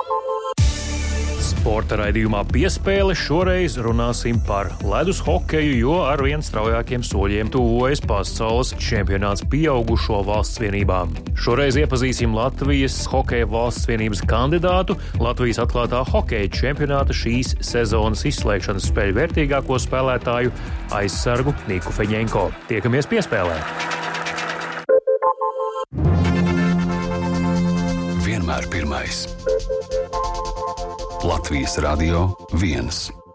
Sporta raidījumā Piespēle šoreiz runāsim par ledus hokeju, jo ar vien straujākiem soļiem tuvojas pasaules čempionāts pieaugušo valstsvienībām. Šoreiz iepazīsim Latvijas hokeja valstsvienības kandidātu, Latvijas atklātā hokeja čempionāta šīs sezonas izslēgšanas spēļu vērtīgāko spēlētāju aizsargu Niku Feņenko. Tiekamies Piespēlē! Vienmēr pirmais. Latvijas Radio 1.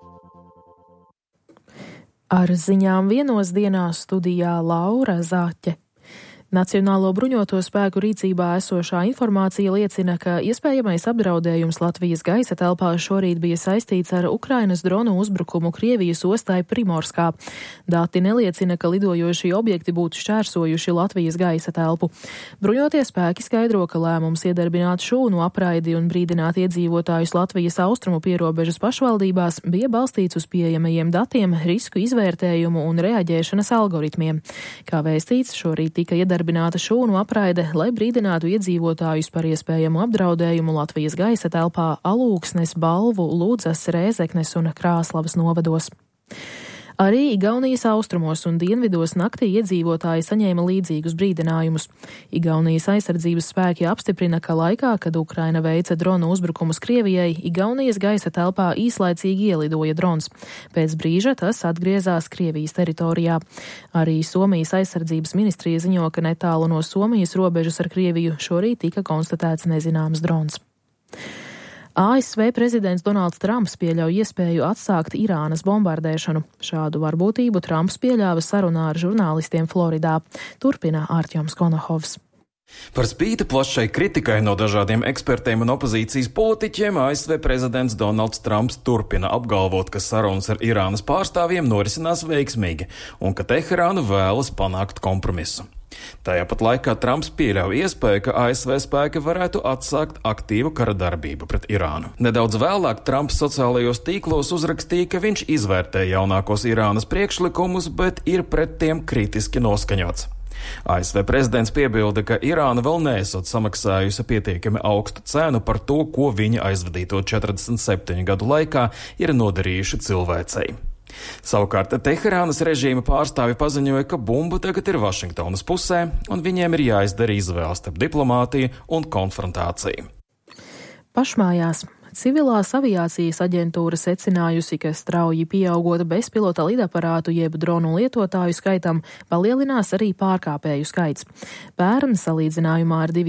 Ar ziņām vienos dienās studijā Laura Zaķe. Nacionālo bruņoto spēku rīcībā esošā informācija liecina, ka iespējamais apdraudējums Latvijas gaisa telpā šorīt bija saistīts ar Ukrainas dronu uzbrukumu Krievijas ostai Primorskā. Dati neliecina, ka lidojošie objekti būtu šķērsojuši Latvijas gaisa telpu. Bruņotie spēki skaidro, ka lēmums iedarbināt šūnu apraidi un brīdināt iedzīvotājus Latvijas austrumu pierobežas pašvaldībās bija balstīts uz pieejamajiem datiem, risku izvērtējumu un reaģēšanas algoritmiem. Kā vēstīts, šorīt tika iedarbināta šūnu apraide, lai brīdinātu iedzīvotājus par iespējamu apdraudējumu Latvijas gaisa telpā Alūksnes, Balvu, Ludzas, Rēzeknes un Krāslavas novados. Arī Igaunijas austrumos un dienvidos naktī iedzīvotāji saņēma līdzīgus brīdinājumus. Igaunijas aizsardzības spēki apstiprina, ka laikā, kad Ukraina veica dronu uzbrukumus Krievijai, Igaunijas gaisa telpā īslaicīgi ielidoja drons. Pēc brīža tas atgriezās Krievijas teritorijā. Arī Somijas aizsardzības ministrija ziņo, ka netālu no Somijas robežas ar Krieviju šorīt tika konstatēts nezināms drons. ASV prezidents Donalds Trumps pieļauj iespēju atsākt Irānas bombardēšanu. Šādu varbūtību Trumps pieļāva sarunā ar žurnālistiem Floridā. Turpina Ārtjoms Konohovs. Par spīti plašai kritikai no dažādiem ekspertiem un opozīcijas politiķiem, ASV prezidents Donalds Trumps turpina apgalvot, ka sarunas ar Irānas pārstāvjiem norisinās veiksmīgi un ka Teherāna vēlas panākt kompromisu. Tajā pat laikā Trumps pieļauj iespēju, ka ASV spēki varētu atsākt aktīvu kara darbību pret Irānu. Nedaudz vēlāk Trumps sociālajos tīklos uzrakstīja, ka viņš izvērtē jaunākos Irānas priekšlikumus, bet ir pret tiem kritiski noskaņots. ASV prezidents piebilda, ka Irāna vēl neesot samaksājusi pietiekami augstu cenu par to, ko viņa aizvadīto 47 gadu laikā ir nodarījuši cilvēcei. Savukārt Teherānas režīma pārstāvi paziņoja, ka bumba tagad ir Vašingtonas pusē un viņiem ir jāizdara izvēle starp diplomātiju un konfrontāciju. Pašmājās. Civilās aviācijas aģentūra secinājusi, ka strauji pieaugot bezpilota lidaparātu jeb dronu lietotāju skaitam, palielinās arī pārkāpēju skaits. Pērn salīdzinājumā ar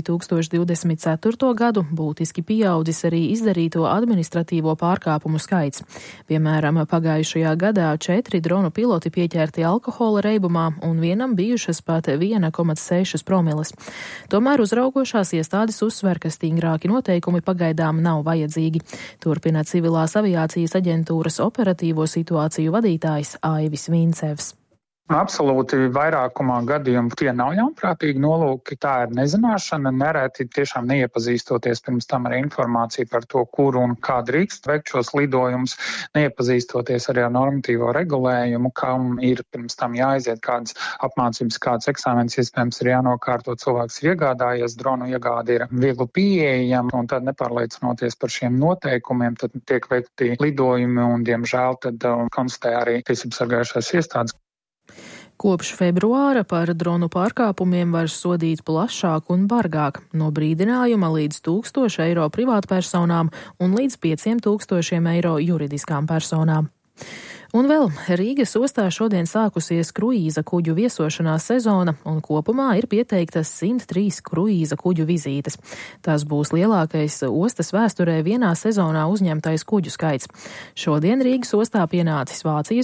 2024. gadu būtiski pieaudzis arī izdarīto administratīvo pārkāpumu skaits. Piemēram, pagājušajā gadā 4 dronu piloti pieķerti alkohola reibumā un vienam bijušas pat 1,6 promiles. Tomēr uzraugošās iestādes uzsver, ka stingrāki noteikumi pagaidām nav vajadzīgi. Turpina Civilās aviācijas aģentūras operatīvo situāciju vadītājs Aivis Vincevs. Absolūti vairākumā gadījumu tie nav ļaunprātīgi nolūki, tā ir nezināšana, nereti tiešām neiepazīstoties pirms tam ar informāciju par to, kur un kā drīkst veikt šos lidojumus, neiepazīstoties arī ar normatīvo regulējumu, kam ir pirms tam jāaiziet kādas apmācības, kāds eksāmens, iespējams, ir jānokārto, cilvēks ir iegādājies, dronu iegāde ir viegli pieejama, un tad nepārliecinoties par šiem noteikumiem, tad tiek veikti lidojumi, un, diemžēl, tad konstatē arī tiesības sargājušās iestādes. Kopš februāra par dronu pārkāpumiem var sodīt plašāk un bargāk, no brīdinājuma līdz 1000 eiro privātpersonām un līdz 5000 eiro juridiskām personām. Un vēl Rīgas ostā šodien sākusies kruīza kuģu viesošanās sezona, un kopumā ir pieteiktas 103 kruīza kuģu vizītes. Tas būs lielākais ostas vēsturē vienā sezonā uzņemtais kuģu skaits. Šodien Rīgas ostā pienācis Vācijas